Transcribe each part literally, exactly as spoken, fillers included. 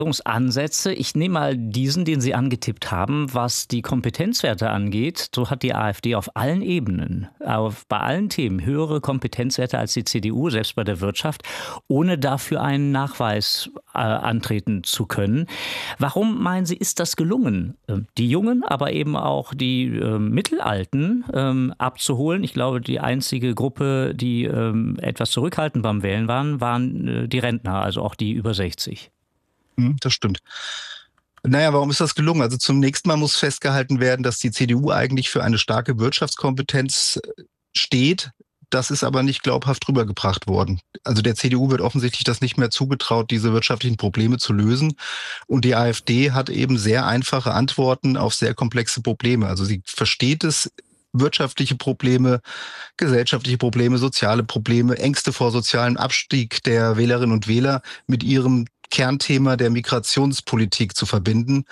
Ansätze. Ich nehme mal diesen, den Sie angetippt haben, was die Kompetenzwerte angeht. So hat die AfD auf allen Ebenen, auf, bei allen Themen höhere Kompetenzwerte als die C D U, selbst bei der Wirtschaft, ohne dafür einen Nachweis äh, antreten zu können. Warum meinen Sie, ist das gelungen, die Jungen, aber eben auch die äh, Mittelalten ähm, abzuholen? Ich glaube, die einzige Gruppe, die ähm, etwas zurückhaltend beim Wählen waren, waren äh, die Rentner, also auch die über sechzig. Das stimmt. Naja, warum ist das gelungen? Also zunächst mal muss festgehalten werden, dass die C D U eigentlich für eine starke Wirtschaftskompetenz steht. Das ist aber nicht glaubhaft rübergebracht worden. Also der C D U wird offensichtlich das nicht mehr zugetraut, diese wirtschaftlichen Probleme zu lösen. Und die AfD hat eben sehr einfache Antworten auf sehr komplexe Probleme. Also sie versteht es, wirtschaftliche Probleme, gesellschaftliche Probleme, soziale Probleme, Ängste vor sozialem Abstieg der Wählerinnen und Wähler mit ihrem Kernthema der Migrationspolitik zu verbinden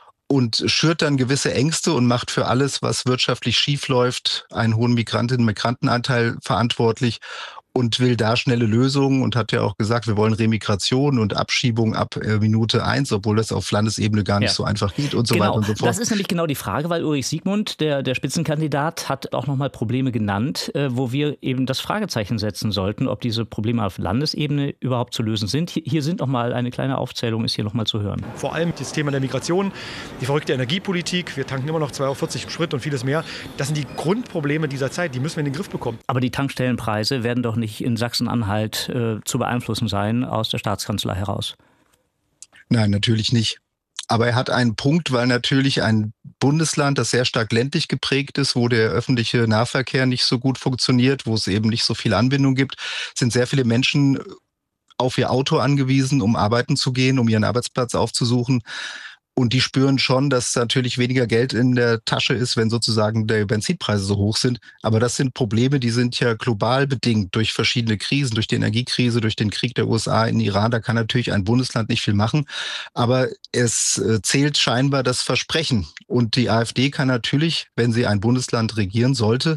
und schürt dann gewisse Ängste und macht für alles, was wirtschaftlich schief läuft, einen hohen Migrantinnen- und Migrantenanteil verantwortlich und will da schnelle Lösungen und hat ja auch gesagt, wir wollen Remigration und Abschiebung ab äh, Minute eins, obwohl das auf Landesebene gar nicht ja. so einfach geht und so genau. weiter und so fort. Das ist nämlich genau die Frage, weil Ulrich Siegmund, der, der Spitzenkandidat, hat auch nochmal Probleme genannt, äh, wo wir eben das Fragezeichen setzen sollten, ob diese Probleme auf Landesebene überhaupt zu lösen sind. Hier, hier sind nochmal eine kleine Aufzählung, ist hier nochmal zu hören. Vor allem das Thema der Migration, die verrückte Energiepolitik, wir tanken immer noch zwei Euro vierzig Sprit und vieles mehr. Das sind die Grundprobleme dieser Zeit, die müssen wir in den Griff bekommen. Aber die Tankstellenpreise werden doch nicht in Sachsen-Anhalt äh, zu beeinflussen sein aus der Staatskanzlei heraus. Nein, natürlich nicht. Aber er hat einen Punkt, weil natürlich ein Bundesland, das sehr stark ländlich geprägt ist, wo der öffentliche Nahverkehr nicht so gut funktioniert, wo es eben nicht so viel Anbindung gibt, sind sehr viele Menschen auf ihr Auto angewiesen, um arbeiten zu gehen, um ihren Arbeitsplatz aufzusuchen. Und die spüren schon, dass natürlich weniger Geld in der Tasche ist, wenn sozusagen die Benzinpreise so hoch sind. Aber das sind Probleme, die sind ja global bedingt durch verschiedene Krisen, durch die Energiekrise, durch den Krieg der U S A in Iran. Da kann natürlich ein Bundesland nicht viel machen. Aber es zählt scheinbar das Versprechen. Und die AfD kann natürlich, wenn sie ein Bundesland regieren sollte,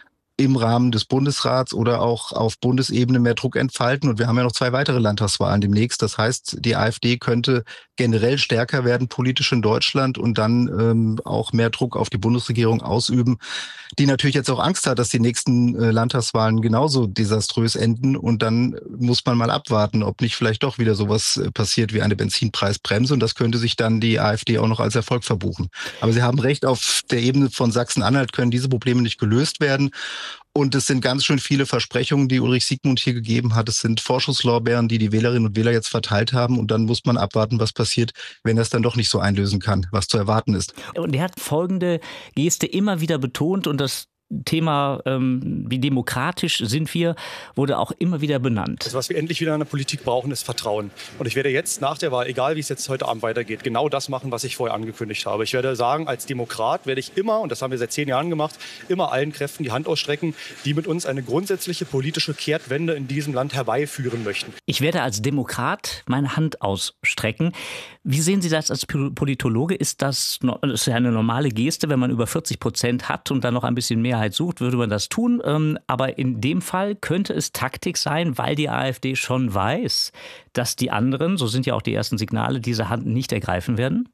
im Rahmen des Bundesrats oder auch auf Bundesebene mehr Druck entfalten. Und wir haben ja noch zwei weitere Landtagswahlen demnächst. Das heißt, die AfD könnte generell stärker werden politisch in Deutschland und dann ähm, auch mehr Druck auf die Bundesregierung ausüben, die natürlich jetzt auch Angst hat, dass die nächsten äh, Landtagswahlen genauso desaströs enden. Und dann muss man mal abwarten, ob nicht vielleicht doch wieder sowas äh, passiert wie eine Benzinpreisbremse. Und das könnte sich dann die AfD auch noch als Erfolg verbuchen. Aber Sie haben recht, auf der Ebene von Sachsen-Anhalt können diese Probleme nicht gelöst werden. Und es sind ganz schön viele Versprechungen, die Ulrich Siegmund hier gegeben hat. Es sind Vorschusslorbeeren, die die Wählerinnen und Wähler jetzt verteilt haben. Und dann muss man abwarten, was passiert, wenn er es dann doch nicht so einlösen kann, was zu erwarten ist. Und er hat folgende Geste immer wieder betont und das Thema, ähm, wie demokratisch sind wir, wurde auch immer wieder benannt. Das, was wir endlich wieder in der Politik brauchen, ist Vertrauen. Und ich werde jetzt nach der Wahl, egal wie es jetzt heute Abend weitergeht, genau das machen, was ich vorher angekündigt habe. Ich werde sagen, als Demokrat werde ich immer, und das haben wir seit zehn Jahren gemacht, immer allen Kräften die Hand ausstrecken, die mit uns eine grundsätzliche politische Kehrtwende in diesem Land herbeiführen möchten. Ich werde als Demokrat meine Hand ausstrecken. Wie sehen Sie das als Politologe? Ist das, das ist ja eine normale Geste, wenn man über vierzig Prozent hat und dann noch ein bisschen mehr sucht, würde man das tun. Aber in dem Fall könnte es Taktik sein, weil die AfD schon weiß, dass die anderen, so sind ja auch die ersten Signale, diese Hand nicht ergreifen werden?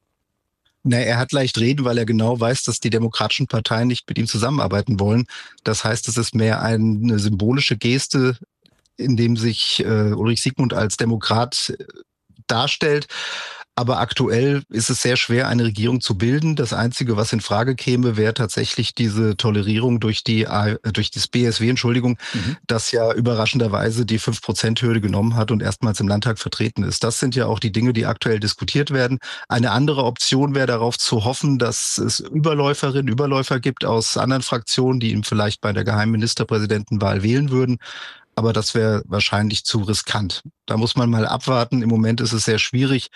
Na, er hat leicht reden, weil er genau weiß, dass die demokratischen Parteien nicht mit ihm zusammenarbeiten wollen. Das heißt, es ist mehr eine symbolische Geste, in dem sich äh, Ulrich Siegmund als Demokrat äh, darstellt. Aber aktuell ist es sehr schwer, eine Regierung zu bilden. Das Einzige, was in Frage käme, wäre tatsächlich diese Tolerierung durch die durch das B S W, Entschuldigung, mhm. das ja überraschenderweise die fünf Prozent Hürde genommen hat und erstmals im Landtag vertreten ist. Das sind ja auch die Dinge, die aktuell diskutiert werden. Eine andere Option wäre darauf zu hoffen, dass es Überläuferinnen, Überläufer gibt aus anderen Fraktionen, die ihn vielleicht bei der geheimen Ministerpräsidentenwahl wählen würden. Aber das wäre wahrscheinlich zu riskant. Da muss man mal abwarten. Im Moment ist es sehr schwierig.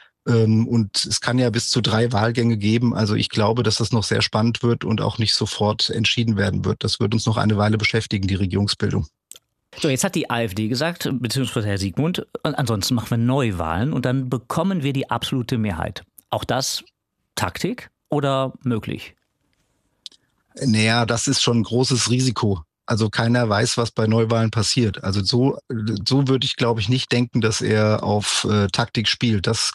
Und es kann ja bis zu drei Wahlgänge geben. Also ich glaube, dass das noch sehr spannend wird und auch nicht sofort entschieden werden wird. Das wird uns noch eine Weile beschäftigen, die Regierungsbildung. So, jetzt hat die AfD gesagt, beziehungsweise Herr Siegmund, ansonsten machen wir Neuwahlen und dann bekommen wir die absolute Mehrheit. Auch das Taktik oder möglich? Naja, das ist schon ein großes Risiko. Also keiner weiß, was bei Neuwahlen passiert. Also so, so würde ich, glaube ich, nicht denken, dass er auf äh, Taktik spielt. Das